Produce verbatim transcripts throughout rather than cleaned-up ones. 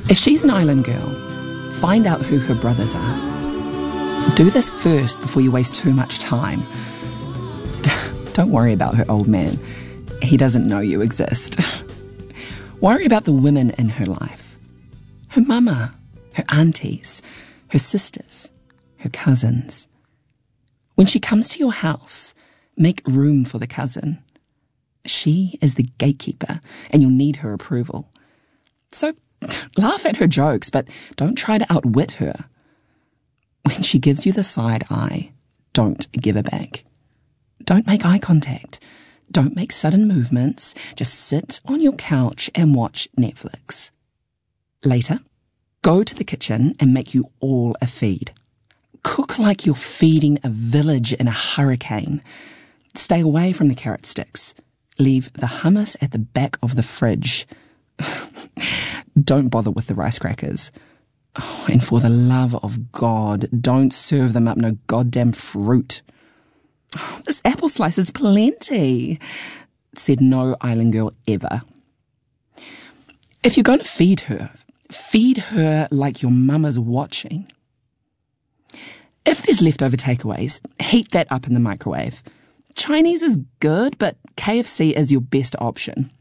If she's an island girl, find out who her brothers are. Do this first before you waste too much time. Don't worry about her old man. He doesn't know you exist. Worry about the women in her life. Her mama, her aunties, her sisters, her cousins. When she comes to your house, make room for the cousin. She is the gatekeeper, and you'll need her approval. So laugh at her jokes, but don't try to outwit her. When she gives you the side eye, don't give her back. Don't make eye contact. Don't make sudden movements. Just sit on your couch and watch Netflix. Later, go to the kitchen and make you all a feed. Cook like you're feeding a village in a hurricane. Stay away from the carrot sticks. Leave the hummus at the back of the fridge. Don't bother with the rice crackers. Oh, and for the love of God, don't serve them up no goddamn fruit. Oh, this apple slice is plenty, said no island girl ever. If you're going to feed her, feed her like your mama's watching. If there's leftover takeaways, heat that up in the microwave. Chinese is good, but K F C is your best option.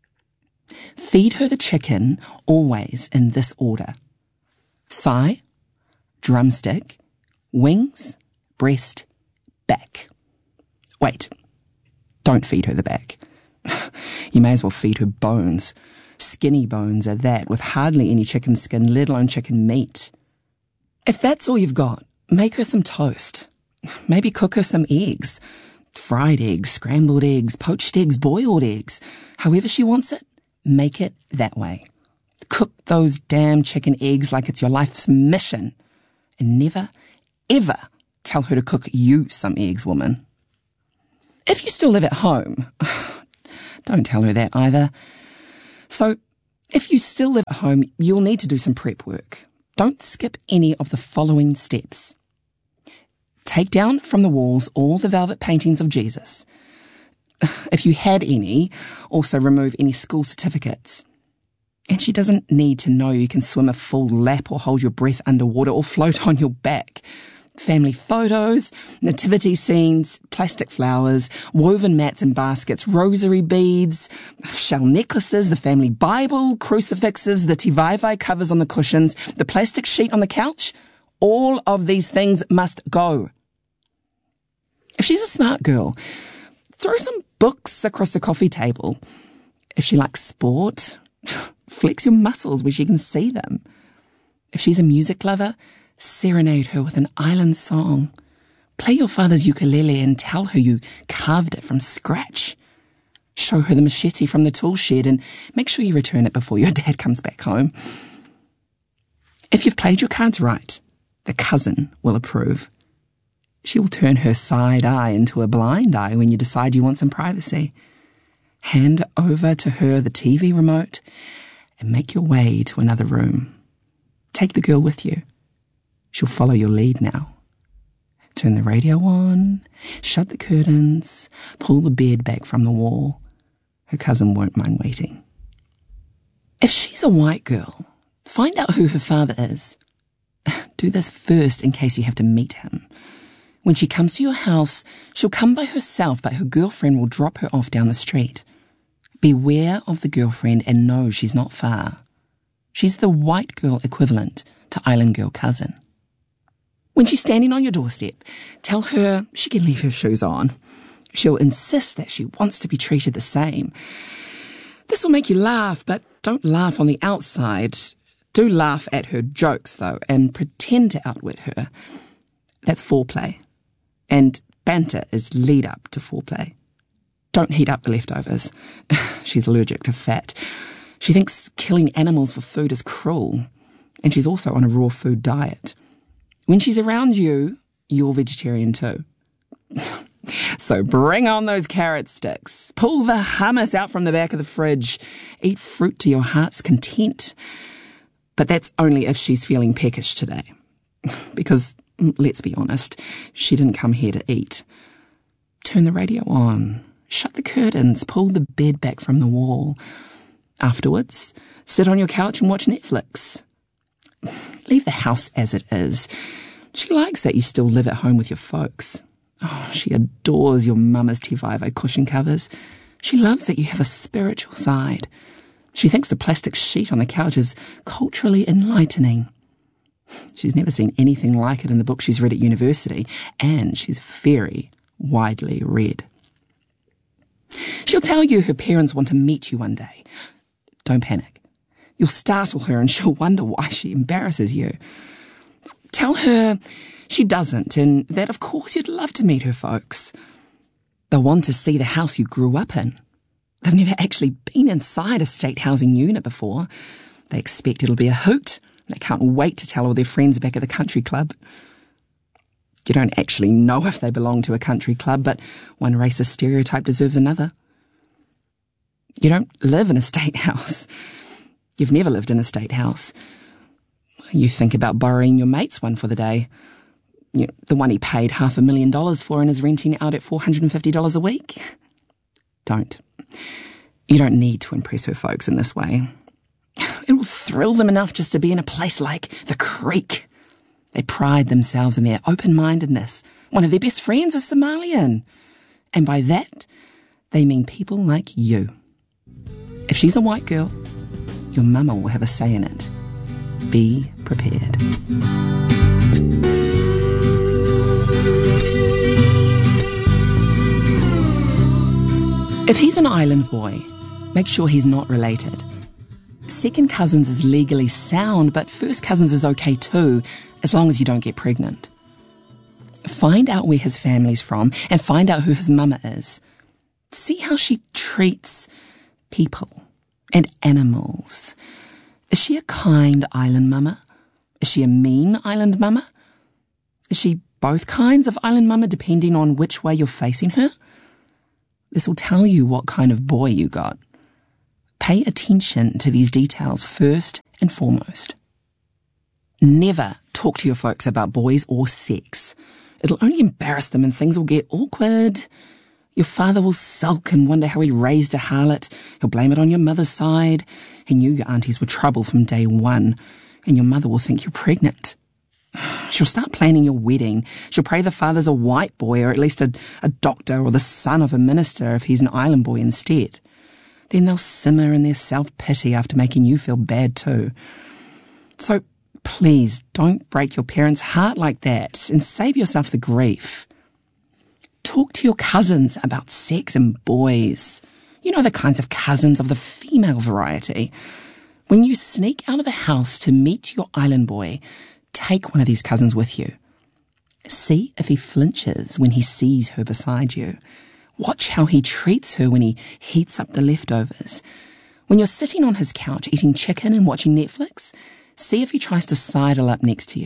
Feed her the chicken always in this order: thigh, drumstick, wings, breast, back. Wait, don't feed her the back. You may as well feed her bones. Skinny bones at that, with hardly any chicken skin, let alone chicken meat. If that's all you've got, make her some toast. Maybe cook her some eggs. Fried eggs, scrambled eggs, poached eggs, boiled eggs. However she wants it, make it that way. Cook those damn chicken eggs like it's your life's mission. And never, ever tell her to cook you some eggs, woman. If you still live at home, don't tell her that either. So, if you still live at home, you'll need to do some prep work. Don't skip any of the following steps. Take down from the walls all the velvet paintings of Jesus. If you had any, also remove any school certificates. And she doesn't need to know you can swim a full lap or hold your breath underwater or float on your back. Family photos, nativity scenes, plastic flowers, woven mats and baskets, rosary beads, shell necklaces, the family Bible, crucifixes, the Tivai covers on the cushions, the plastic sheet on the couch. All of these things must go. If she's a smart girl, throw some books across the coffee table. If she likes sport, flex your muscles where she can see them. If she's a music lover, serenade her with an island song. Play your father's ukulele and tell her you carved it from scratch. Show her the machete from the tool shed and make sure you return it before your dad comes back home. If you've played your cards right, the cousin will approve. She will turn her side eye into a blind eye when you decide you want some privacy. Hand over to her the T V remote and make your way to another room. Take the girl with you. She'll follow your lead now. Turn the radio on, shut the curtains, pull the bed back from the wall. Her cousin won't mind waiting. If she's a white girl, find out who her father is. Do this first in case you have to meet him. When she comes to your house, she'll come by herself, but her girlfriend will drop her off down the street. Beware of the girlfriend and know she's not far. She's the white girl equivalent to island girl cousin. When she's standing on your doorstep, tell her she can leave her shoes on. She'll insist that she wants to be treated the same. This will make you laugh, but don't laugh on the outside. Do laugh at her jokes, though, and pretend to outwit her. That's foreplay. And banter is lead up to foreplay. Don't heat up the leftovers. She's allergic to fat. She thinks killing animals for food is cruel. And she's also on a raw food diet. When she's around you, you're vegetarian too. So bring on those carrot sticks. Pull the hummus out from the back of the fridge. Eat fruit to your heart's content. But that's only if she's feeling peckish today. Because, let's be honest, she didn't come here to eat. Turn the radio on. Shut the curtains. Pull the bed back from the wall. Afterwards, sit on your couch and watch Netflix. Leave the house as it is. She likes that you still live at home with your folks. Oh, she adores your mama's T five O cushion covers. She loves that you have a spiritual side. She thinks the plastic sheet on the couch is culturally enlightening. She's never seen anything like it in the book she's read at university, and she's very widely read. She'll tell you her parents want to meet you one day. Don't panic. You'll startle her and she'll wonder why she embarrasses you. Tell her she doesn't, and that of course you'd love to meet her folks. They'll want to see the house you grew up in. They've never actually been inside a state housing unit before. They expect it'll be a hoot. They can't wait to tell all their friends back at the country club. You don't actually know if they belong to a country club, but one racist stereotype deserves another. You don't live in a state house. You've never lived in a state house. You think about borrowing your mate's one for the day. You know, the one he paid half a million dollars for and is renting out at four hundred fifty dollars a week. Don't. You don't need to impress her folks in this way. It will thrill them enough just to be in a place like the Creek. They pride themselves in their open-mindedness. One of their best friends is Somalian. And by that, they mean people like you. If she's a white girl, your mama will have a say in it. Be prepared. If he's an island boy, make sure he's not related. Second cousins is legally sound, but first cousins is okay too, as long as you don't get pregnant. Find out where his family's from and find out who his mama is. See how she treats people and animals. Is she a kind island mama? Is she a mean island mama? Is she both kinds of island mama depending on which way you're facing her? This will tell you what kind of boy you got. Pay attention to these details first and foremost. Never talk to your folks about boys or sex. It'll only embarrass them and things will get awkward. Your father will sulk and wonder how he raised a harlot. He'll blame it on your mother's side. He knew your aunties were trouble from day one, and your mother will think you're pregnant. She'll start planning your wedding. She'll pray the father's a white boy or at least a, a doctor or the son of a minister if he's an island boy instead. Then they'll simmer in their self-pity after making you feel bad too. So please don't break your parents' heart like that and save yourself the grief. Talk to your cousins about sex and boys. You know, the kinds of cousins of the female variety. When you sneak out of the house to meet your island boy, take one of these cousins with you. See if he flinches when he sees her beside you. Watch how he treats her when he heats up the leftovers. When you're sitting on his couch eating chicken and watching Netflix, see if he tries to sidle up next to you.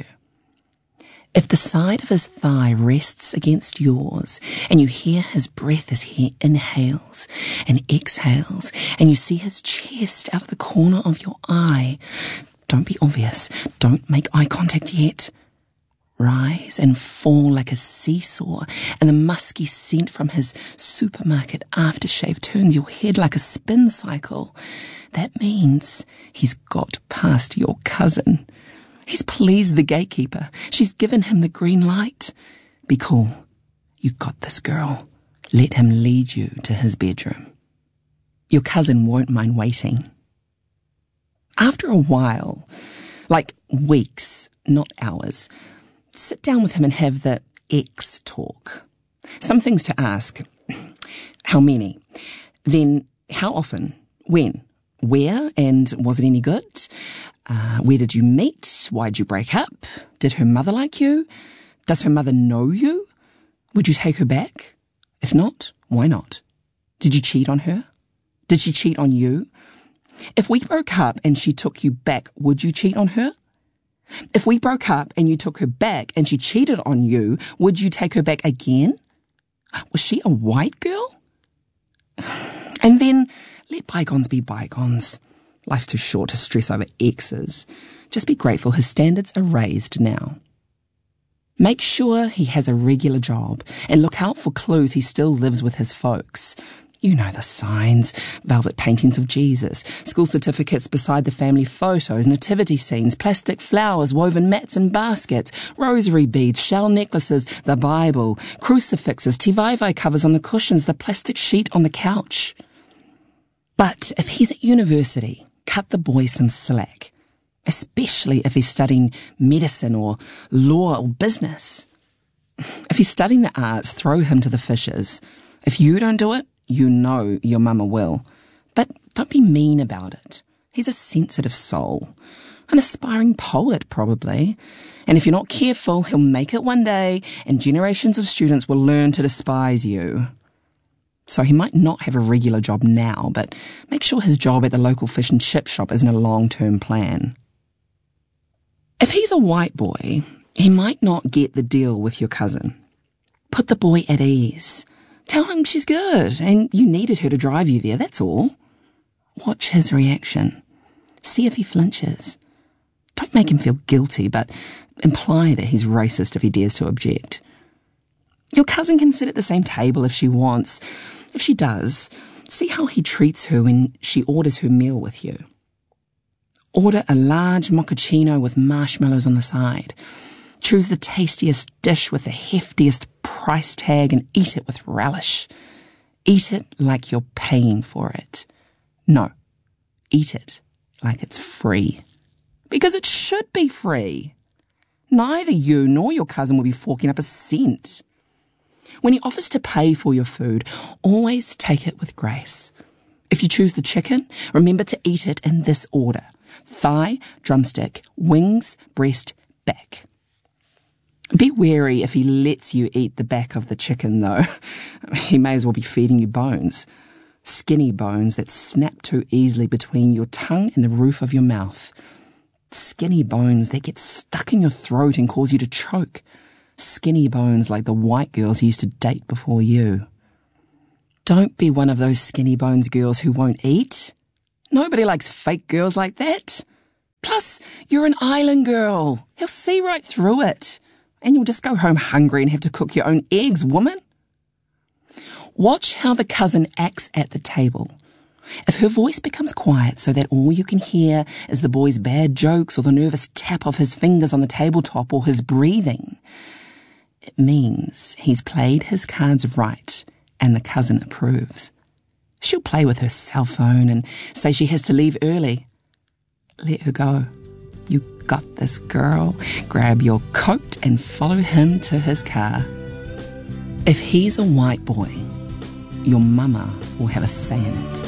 If the side of his thigh rests against yours and you hear his breath as he inhales and exhales and you see his chest out of the corner of your eye, don't be obvious. Don't make eye contact yet. Rise and fall like a seesaw, and the musky scent from his supermarket aftershave turns your head like a spin cycle. That means he's got past your cousin. He's pleased the gatekeeper. She's given him the green light. Be cool. You got this, girl. Let him lead you to his bedroom. Your cousin won't mind waiting. After a while, like weeks, not hours, sit down with him and have the X talk. Some things to ask. How many? Then how often? When? Where? And was it any good? Uh, where did you meet? Why did you break up? Did her mother like you? Does her mother know you? Would you take her back? If not, why not? Did you cheat on her? Did she cheat on you? If we broke up and she took you back, would you cheat on her? If we broke up and you took her back and she cheated on you, would you take her back again? Was she a white girl? And then let bygones be bygones. Life's too short to stress over exes. Just be grateful his standards are raised now. Make sure he has a regular job and look out for clues he still lives with his folks. You know the signs: velvet paintings of Jesus, school certificates beside the family photos, nativity scenes, plastic flowers, woven mats and baskets, rosary beads, shell necklaces, the Bible, crucifixes, Te Vai covers on the cushions, the plastic sheet on the couch. But if he's at university, cut the boy some slack, especially if he's studying medicine or law or business. If he's studying the arts, throw him to the fishes. If you don't do it, you know your mama will. But don't be mean about it. He's a sensitive soul. An aspiring poet, probably. And if you're not careful, he'll make it one day, and generations of students will learn to despise you. So he might not have a regular job now, but make sure his job at the local fish and chip shop isn't a long-term plan. If he's a white boy, he might not get the deal with your cousin. Put the boy at ease. Tell him she's good and you needed her to drive you there, that's all. Watch his reaction. See if he flinches. Don't make him feel guilty, but imply that he's racist if he dares to object. Your cousin can sit at the same table if she wants. If she does, see how he treats her when she orders her meal with you. Order a large mochaccino with marshmallows on the side. Choose the tastiest dish with the heftiest price tag and eat it with relish. Eat it like you're paying for it. No, eat it like it's free. Because it should be free. Neither you nor your cousin will be forking up a cent. When he offers to pay for your food, always take it with grace. If you choose the chicken, remember to eat it in this order: thigh, drumstick, wings, breast, back. Be wary if he lets you eat the back of the chicken, though. He may as well be feeding you bones. Skinny bones that snap too easily between your tongue and the roof of your mouth. Skinny bones that get stuck in your throat and cause you to choke. Skinny bones like the white girls he used to date before you. Don't be one of those skinny bones girls who won't eat. Nobody likes fake girls like that. Plus, you're an island girl. He'll see right through it. And you'll just go home hungry and have to cook your own eggs, woman. Watch how the cousin acts at the table. If her voice becomes quiet so that all you can hear is the boy's bad jokes or the nervous tap of his fingers on the tabletop or his breathing, it means he's played his cards right and the cousin approves. She'll play with her cell phone and say she has to leave early. Let her go. You got this, girl. Grab your coat and follow him to his car. If he's a white boy, your mama will have a say in it.